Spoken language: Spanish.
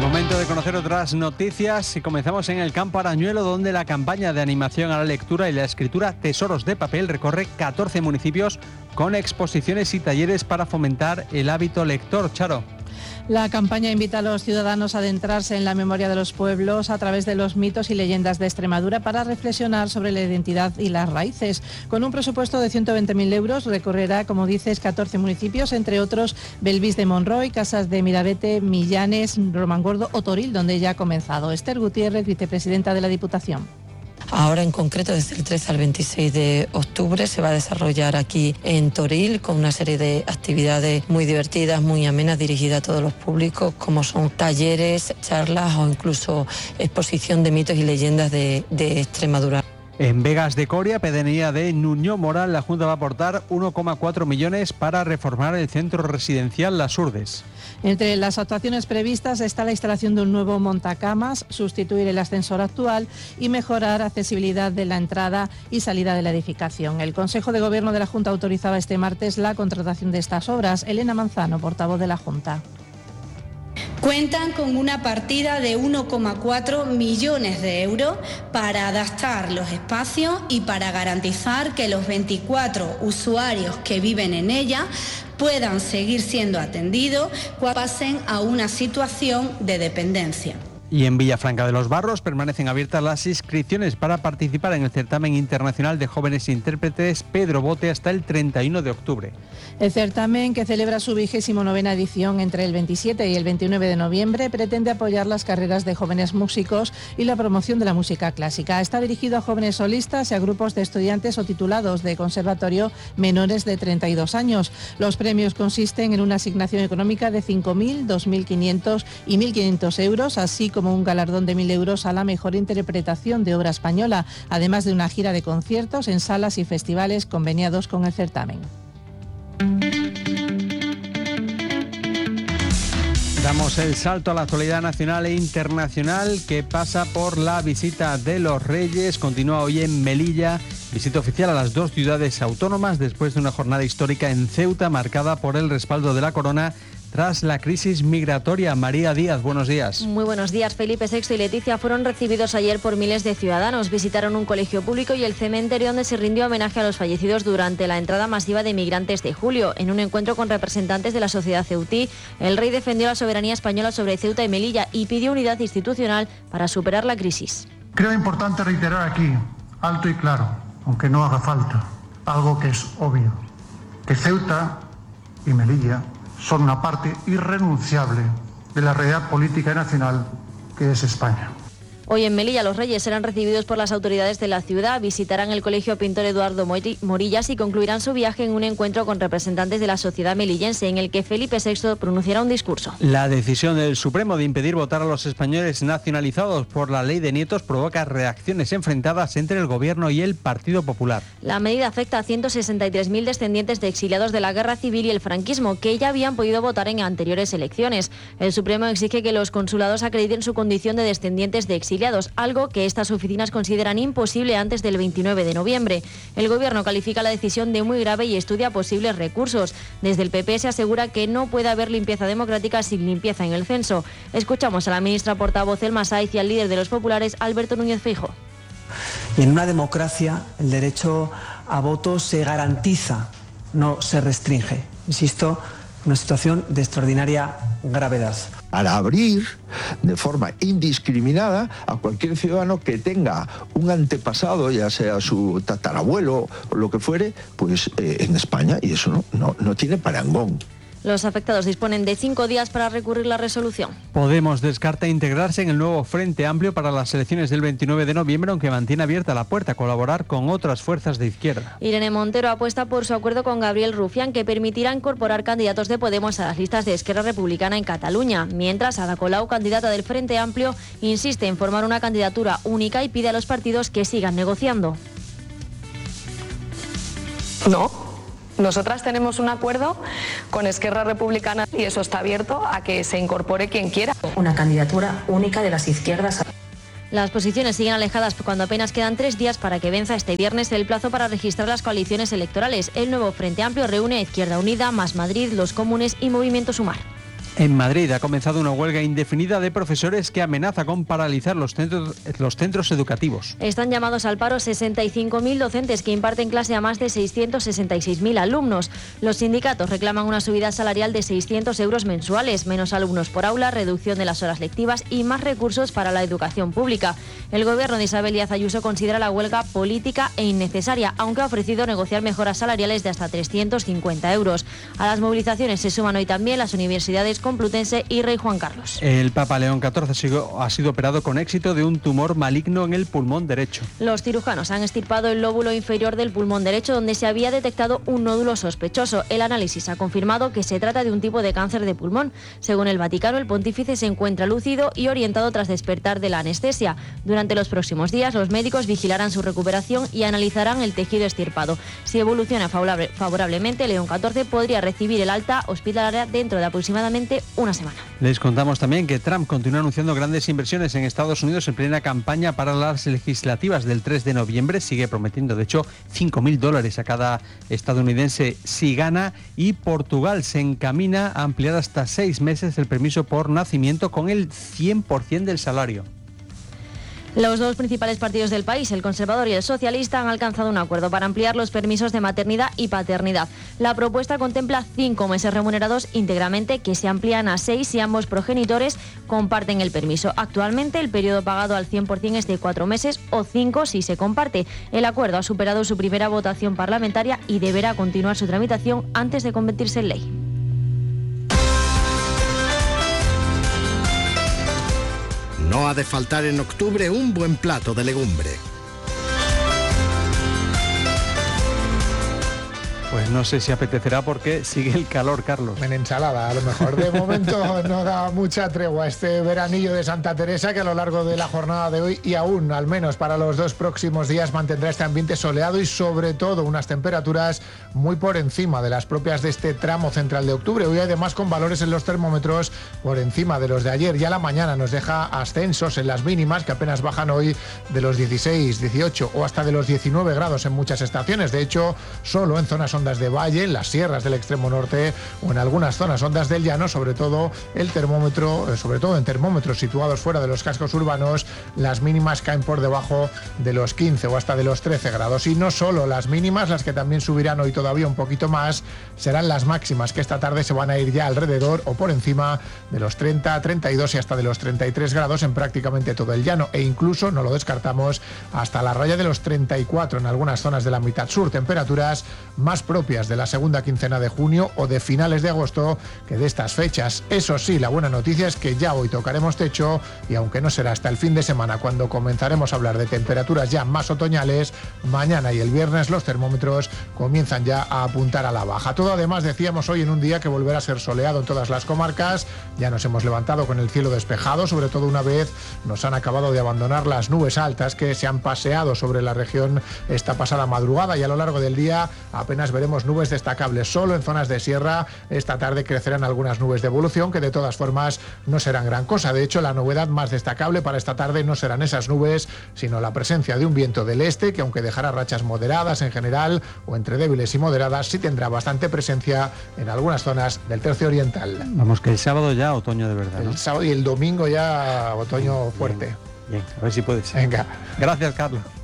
Momento de conocer otras noticias y comenzamos en el Campo Arañuelo, donde la campaña de animación a la lectura y la escritura Tesoros de Papel recorre 14 municipios con exposiciones y talleres para fomentar el hábito lector. Charo. La campaña invita a los ciudadanos a adentrarse en la memoria de los pueblos a través de los mitos y leyendas de Extremadura para reflexionar sobre la identidad y las raíces. Con un presupuesto de 120.000 euros recorrerá, como dices, 14 municipios, entre otros Belvís de Monroy, Casas de Mirabete, Millanes, Romangordo o Toril, donde ya ha comenzado. Esther Gutiérrez, vicepresidenta de la Diputación. Ahora en concreto, desde el 13 al 26 de octubre, se va a desarrollar aquí en Toril con una serie de actividades muy divertidas, muy amenas, dirigidas a todos los públicos, como son talleres, charlas o incluso exposición de mitos y leyendas de Extremadura. En Vegas de Coria, pedanía de Nuño Moral, la Junta va a aportar 1,4 millones para reformar el centro residencial Las Urdes. Entre las actuaciones previstas está la instalación de un nuevo montacamas, sustituir el ascensor actual y mejorar accesibilidad de la entrada y salida de la edificación. El Consejo de Gobierno de la Junta autorizaba este martes la contratación de estas obras. Elena Manzano, portavoz de la Junta. Cuentan con una partida de 1,4 millones de euros para adaptar los espacios y para garantizar que los 24 usuarios que viven en ella puedan seguir siendo atendidos cuando pasen a una situación de dependencia. Y en Villafranca de los Barros permanecen abiertas las inscripciones para participar en el certamen internacional de jóvenes intérpretes Pedro Bote hasta el 31 de octubre. El certamen, que celebra su 29ª edición entre el 27 y el 29 de noviembre, pretende apoyar las carreras de jóvenes músicos y la promoción de la música clásica. Está dirigido a jóvenes solistas y a grupos de estudiantes o titulados de conservatorio menores de 32 años. Los premios consisten en una asignación económica de 5.000, 2.500 y 1.500 euros, así como un galardón de 1.000 euros a la mejor interpretación de obra española, además de una gira de conciertos en salas y festivales conveniados con el certamen. Damos el salto a la actualidad nacional e internacional, que pasa por la visita de los Reyes. Continúa hoy en Melilla, visita oficial a las dos ciudades autónomas después de una jornada histórica en Ceuta marcada por el respaldo de la corona tras la crisis migratoria. María Díaz, buenos días. Muy buenos días. Felipe VI y Leticia fueron recibidos ayer por miles de ciudadanos. Visitaron un colegio público y el cementerio donde se rindió homenaje a los fallecidos durante la entrada masiva de migrantes de julio. En un encuentro con representantes de la sociedad ceutí, el rey defendió la soberanía española sobre Ceuta y Melilla y pidió unidad institucional para superar la crisis. Creo importante reiterar aquí, alto y claro, aunque no haga falta, algo que es obvio, que Ceuta y Melilla son una parte irrenunciable de la realidad política nacional que es España. Hoy en Melilla los Reyes serán recibidos por las autoridades de la ciudad, visitarán el Colegio Pintor Eduardo Morillas y concluirán su viaje en un encuentro con representantes de la sociedad melillense en el que Felipe VI pronunciará un discurso. La decisión del Supremo de impedir votar a los españoles nacionalizados por la ley de nietos provoca reacciones enfrentadas entre el Gobierno y el Partido Popular. La medida afecta a 163.000 descendientes de exiliados de la Guerra Civil y el franquismo que ya habían podido votar en anteriores elecciones. El Supremo exige que los consulados acrediten su condición de descendientes de exiliados, algo que estas oficinas consideran imposible antes del 29 de noviembre. El Gobierno califica la decisión de muy grave y estudia posibles recursos. Desde el PP se asegura que no puede haber limpieza democrática sin limpieza en el censo. Escuchamos a la ministra portavoz Elma Saiz y al líder de los populares, Alberto Núñez Feijóo. Y en una democracia el derecho a voto se garantiza, no se restringe. Insisto, una situación de extraordinaria gravedad. Al abrir de forma indiscriminada a cualquier ciudadano que tenga un antepasado, ya sea su tatarabuelo o lo que fuere, pues en España, y eso no tiene parangón. Los afectados disponen de 5 días para recurrir la resolución. Podemos descarta integrarse en el nuevo Frente Amplio para las elecciones del 29 de noviembre, aunque mantiene abierta la puerta a colaborar con otras fuerzas de izquierda. Irene Montero apuesta por su acuerdo con Gabriel Rufián, que permitirá incorporar candidatos de Podemos a las listas de Esquerra Republicana en Cataluña. Mientras, Ada Colau, candidata del Frente Amplio, insiste en formar una candidatura única y pide a los partidos que sigan negociando. No. Nosotras tenemos un acuerdo con Esquerra Republicana y eso está abierto a que se incorpore quien quiera. Una candidatura única de las izquierdas. Las posiciones siguen alejadas cuando apenas quedan 3 días para que venza este viernes el plazo para registrar las coaliciones electorales. El nuevo Frente Amplio reúne a Izquierda Unida, Más Madrid, Los Comunes y Movimiento Sumar. En Madrid ha comenzado una huelga indefinida de profesores que amenaza con paralizar los centros educativos. Están llamados al paro 65.000 docentes que imparten clase a más de 666.000 alumnos. Los sindicatos reclaman una subida salarial de 600 euros mensuales, menos alumnos por aula, reducción de las horas lectivas y más recursos para la educación pública. El gobierno de Isabel Díaz Ayuso considera la huelga política e innecesaria, aunque ha ofrecido negociar mejoras salariales de hasta 350 euros. A las movilizaciones se suman hoy también las universidades Complutense y Rey Juan Carlos. El Papa León XIV ha sido operado con éxito de un tumor maligno en el pulmón derecho. Los cirujanos han extirpado el lóbulo inferior del pulmón derecho, donde se había detectado un nódulo sospechoso. El análisis ha confirmado que se trata de un tipo de cáncer de pulmón. Según el Vaticano, el pontífice se encuentra lúcido y orientado tras despertar de la anestesia. Durante los próximos días, los médicos vigilarán su recuperación y analizarán el tejido extirpado. Si evoluciona favorablemente, León XIV podría recibir el alta hospitalaria dentro de aproximadamente una semana. Les contamos también que Trump continúa anunciando grandes inversiones en Estados Unidos en plena campaña para las legislativas del 3 de noviembre. Sigue prometiendo, de hecho, $5.000 a cada estadounidense si gana, y Portugal se encamina a ampliar hasta 6 meses el permiso por nacimiento con el 100% del salario. Los dos principales partidos del país, el Conservador y el Socialista, han alcanzado un acuerdo para ampliar los permisos de maternidad y paternidad. La propuesta contempla 5 meses remunerados íntegramente, que se amplían a 6 si ambos progenitores comparten el permiso. Actualmente el periodo pagado al 100% es de 4 meses o 5 si se comparte. El acuerdo ha superado su primera votación parlamentaria y deberá continuar su tramitación antes de convertirse en ley. No ha de faltar en octubre un buen plato de legumbre. Pues no sé si apetecerá porque sigue el calor, Carlos. En ensalada, a lo mejor. De momento no da mucha tregua este veranillo de Santa Teresa, que a lo largo de la jornada de hoy y aún, al menos para los 2 próximos días, mantendrá este ambiente soleado y sobre todo unas temperaturas muy por encima de las propias de este tramo central de octubre. Hoy además con valores en los termómetros por encima de los de ayer. Ya la mañana nos deja ascensos en las mínimas, que apenas bajan hoy de los 16, 18 o hasta de los 19 grados en muchas estaciones. De hecho, solo en zonas ondas de valle, en las sierras del extremo norte o en algunas zonas ondas del llano, sobre todo el termómetro, sobre todo en termómetros situados fuera de los cascos urbanos, las mínimas caen por debajo de los 15 o hasta de los 13 grados. Y no solo las mínimas, las que también subirán hoy todavía un poquito más, serán las máximas, que esta tarde se van a ir ya alrededor o por encima de los 30, 32 y hasta de los 33 grados en prácticamente todo el llano, e incluso, no lo descartamos, hasta la raya de los 34 en algunas zonas de la mitad sur, temperaturas más propias de la segunda quincena de junio o de finales de agosto que de estas fechas. Eso sí, la buena noticia es que ya hoy tocaremos techo, y aunque no será hasta el fin de semana cuando comenzaremos a hablar de temperaturas ya más otoñales, mañana y el viernes los termómetros comienzan ya a apuntar a la baja. Todo además, decíamos, hoy en un día que volverá a ser soleado en todas las comarcas. Ya nos hemos levantado con el cielo despejado, sobre todo una vez nos han acabado de abandonar las nubes altas que se han paseado sobre la región esta pasada madrugada, y a lo largo del día apenas veremos nubes destacables. Solo en zonas de sierra esta tarde crecerán algunas nubes de evolución, que de todas formas no serán gran cosa. De hecho, la novedad más destacable para esta tarde no serán esas nubes, sino la presencia de un viento del este, que aunque dejará rachas moderadas en general o entre débiles y moderadas, sí tendrá bastante presencia en algunas zonas del tercio oriental. Vamos, que el sábado ya otoño de verdad, ¿no? El sábado y el domingo ya otoño fuerte. Bien, a ver si puede ser. Venga. Gracias, Carlos.